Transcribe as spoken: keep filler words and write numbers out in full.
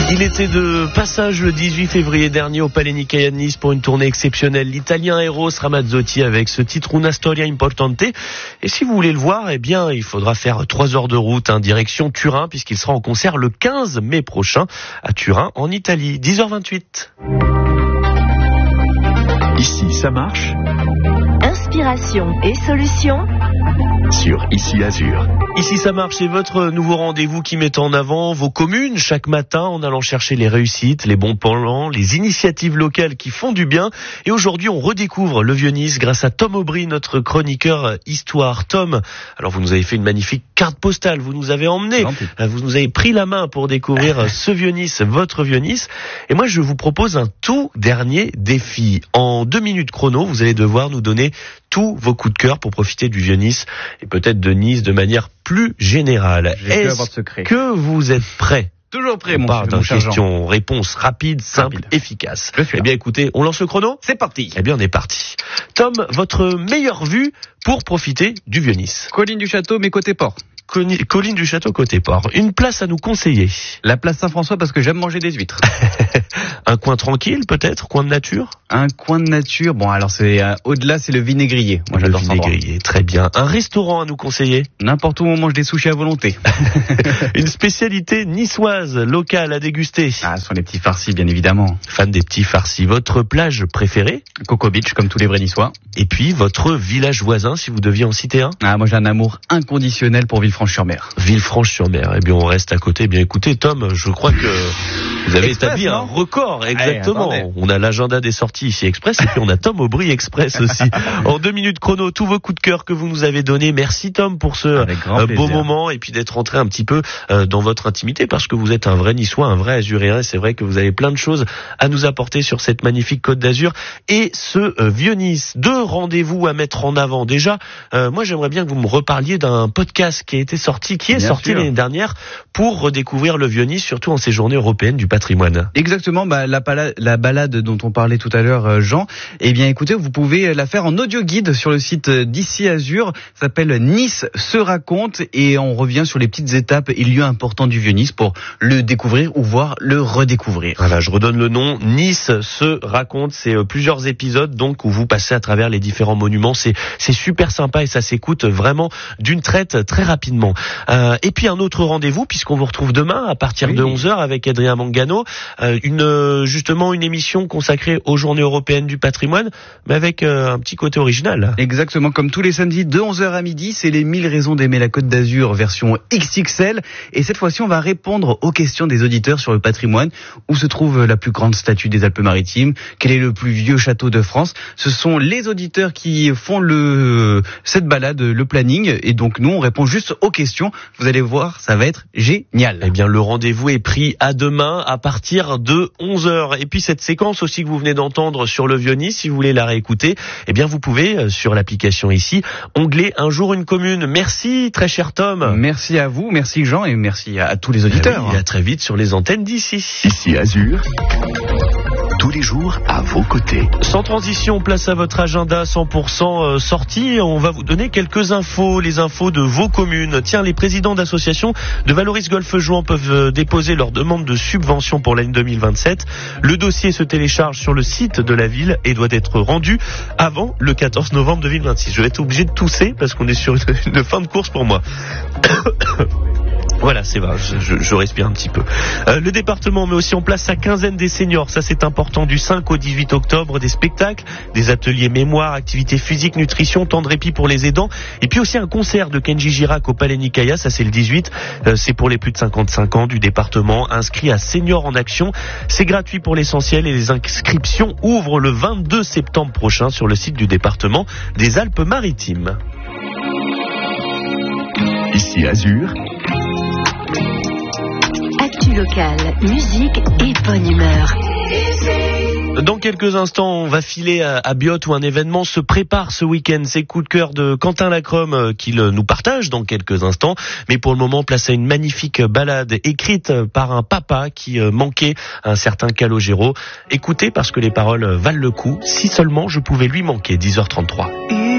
Il était de passage le dix-huit février dernier au Palais Nicaïa de Nice pour une tournée exceptionnelle. L'Italien Eros Ramazzotti avec ce titre Una Storia Importante. Et si vous voulez le voir, eh bien, il faudra faire trois heures de route, hein, direction Turin, puisqu'il sera en concert le quinze mai prochain à Turin, en Italie. dix heures vingt-huit. Ici, ça marche. Inspiration et solutions sur Ici Azur. Ici ça marche, c'est votre nouveau rendez-vous qui met en avant vos communes chaque matin en allant chercher les réussites, les bons plans, les initiatives locales qui font du bien. Et aujourd'hui, on redécouvre le Vieux-Nice grâce à Tom Aubry, notre chroniqueur histoire. Tom, alors vous nous avez fait une magnifique carte postale, vous nous avez emmené, vous nous avez pris la main pour découvrir ce Vieux-Nice, votre Vieux-Nice. Et moi, je vous propose un tout dernier défi. En deux minutes chrono, vous allez devoir nous donner tous vos coups de cœur pour profiter du Vieux-Nice et peut-être de Nice de manière plus générale. Est-ce que vous êtes prêts? Toujours prêt, mon, part mon cher Jean. Question, réponse rapide, simple, rapide. efficace. Eh bien, écoutez, on lance le chrono? C'est parti. Eh bien, on est parti. Tom, votre meilleure vue pour profiter du Vieux-Nice? Colline du Château, mais côté port. Colline du Château côté port. Une place à nous conseiller? La place Saint-François parce que j'aime manger des huîtres. Un coin tranquille peut-être? Coin de nature? Un coin de nature, bon alors c'est euh, au-delà c'est le vinaigrier. Moi le j'adore ça. Vinaigrier, très bien. Un restaurant à nous conseiller? N'importe où on mange des sushis à volonté. Une spécialité niçoise, locale à déguster? Ah, ce sont les petits farcis bien évidemment. Fan des petits farcis. Votre plage préférée? Coco Beach comme tous les vrais niçois. Et puis votre village voisin si vous deviez en citer un? Ah moi j'ai un amour inconditionnel pour Villefranche-sur-Mer. Villefranche-sur-Mer. Eh bien on reste à côté. Eh bien écoutez Tom, je crois que vous avez Express, établi non un record, exactement. Allez, on a l'agenda des sorties ici Express et puis on a Tom Aubry Express aussi. En deux minutes chrono, tous vos coups de cœur que vous nous avez donnés. Merci Tom pour ce euh, beau moment et puis d'être rentré un petit peu euh, dans votre intimité parce que vous êtes un vrai Niçois, un vrai Azuréen et c'est vrai que vous avez plein de choses à nous apporter sur cette magnifique Côte d'Azur et ce euh, Vieux-Nice. Deux rendez-vous à mettre en avant. Déjà, euh, moi j'aimerais bien que vous me reparliez d'un podcast qui a été sorti, qui est bien sorti sûr. l'année dernière pour redécouvrir le Vieux-Nice, surtout en ces journées européennes du patrimoine. Exactement, bah, la, pala- la balade dont on parlait tout à l'heure, euh, Jean, eh bien écoutez, vous pouvez la faire en audio guide sur le site d'Ici Azur, ça s'appelle Nice se raconte et on revient sur les petites étapes et lieux importants du Vieux-Nice pour le découvrir ou voir le redécouvrir. Voilà, je redonne le nom, Nice se raconte, c'est euh, plusieurs épisodes donc où vous passez à travers les différents monuments, c'est, c'est super sympa et ça s'écoute vraiment d'une traite très rapidement. Euh, et puis un autre rendez-vous puisqu'on vous retrouve demain à partir oui. de onze heures avec Adrien Mangano, euh, une, justement une émission consacrée aux journées européennes du patrimoine, mais avec euh, un petit côté original. Exactement, comme tous les samedis de onze heures à midi, c'est les mille raisons d'aimer la Côte d'Azur version X X L. Et cette fois-ci, on va répondre aux questions des auditeurs sur le patrimoine. Où se trouve la plus grande statue des Alpes-Maritimes? Quel est le plus vieux château de France? Ce sont les auditeurs qui font le cette balade, le planning. Et donc nous, on répond juste aux questions. Vous allez voir, ça va être génial. Eh bien, le rendez-vous est pris à demain à partir de onze heures. Et puis cette séquence aussi que vous venez d'entendre sur le Vieux-Nice, si vous voulez la réécouter, eh bien vous pouvez sur l'application ici, onglet Un jour une commune. Merci très cher Tom. Merci à vous, merci Jean et merci à, à tous les auditeurs. Eh oui, et à très vite sur les antennes d'ici. Ici Azur, tous les jours à vos côtés. Sans transition, place à votre agenda cent pour cent sorti. On va vous donner quelques infos, les infos de vos communes. Tiens, les présidents d'associations de Valoris Golfe Jouan peuvent déposer leur demande de subvention pour l'année deux mille vingt-sept. Le dossier se télécharge sur le site de la ville et doit être rendu avant le quatorze novembre deux mille vingt-six. Je vais être obligé de tousser parce qu'on est sur une, une fin de course pour moi. Voilà, c'est vrai, je, je, je respire un petit peu. Euh, le département met aussi en place sa quinzaine des seniors, ça c'est important, du cinq au dix-huit octobre, des spectacles, des ateliers mémoire, activités physiques, nutrition, temps de répit pour les aidants, et puis aussi un concert de Kenji Girac au Palais Nicaïa, ça c'est le dix-huit, euh, c'est pour les plus de cinquante-cinq ans du département, inscrits à Seniors en Action, c'est gratuit pour l'essentiel et les inscriptions ouvrent le vingt-deux septembre prochain sur le site du département des Alpes-Maritimes. Ici Azur. Actu locale, musique et bonne humeur. Dans quelques instants, on va filer à, à Biot où un événement se prépare ce week-end. C'est coup de cœur de Quentin Lacrome qu'il nous partage dans quelques instants. Mais pour le moment, place à une magnifique balade écrite par un papa qui manquait un certain Calogero. Écoutez parce que les paroles valent le coup. Si seulement je pouvais lui manquer. dix heures trente-trois.